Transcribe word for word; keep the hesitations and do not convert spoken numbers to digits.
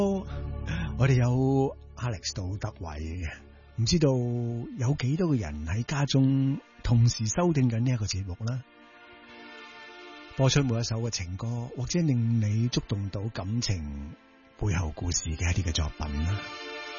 我哋有 Alex 杜德偉，唔知道有幾多個人喺家中同時收聽緊呢一個節目啦。播出每一首嘅情歌，或者令你觸動到感情背後故事嘅一啲嘅作品啦。